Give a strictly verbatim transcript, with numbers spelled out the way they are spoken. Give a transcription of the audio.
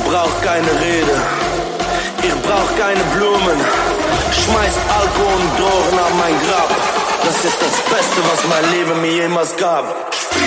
brauch keine Rede, ich brauch keine Blumen. Schmeiß Alkohol und Drogen an mein Grab. Das ist das Beste, was mein Leben mir jemals gab.